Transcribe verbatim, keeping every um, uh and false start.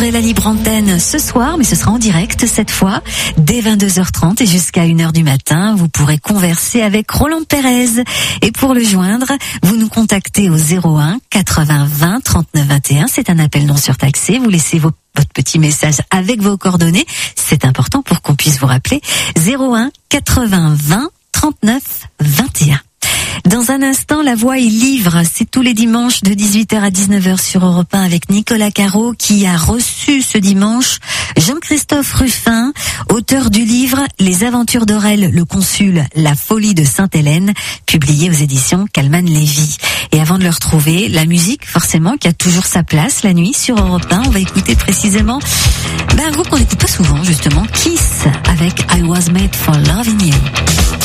ouvrez la libre antenne ce soir, mais ce sera en direct cette fois, dès vingt-deux heures trente et jusqu'à une heure du matin. Vous pourrez converser avec Roland Pérez. Et pour le joindre, vous nous contactez au zéro un quatre-vingts vingt trente-neuf vingt et un. C'est un appel non surtaxé. Vous laissez vos votre petit message avec vos coordonnées. C'est important pour qu'on puisse vous rappeler. zéro un quatre-vingts vingt trente-neuf vingt et un. Dans un instant, La Voix est livre. C'est tous les dimanches de dix-huit heures à dix-neuf heures sur Europe un avec Nicolas Caro qui a reçu ce dimanche Jean-Christophe Ruffin, auteur du livre Les aventures d'Aurel le Consul, la folie de Sainte-Hélène, publié aux éditions Calman Lévy. Et avant de le retrouver, la musique, forcément, qui a toujours sa place la nuit sur Europe un. On va écouter précisément ben, un groupe qu'on n'écoute pas souvent, justement, Kiss, avec I Was Made for Loving You.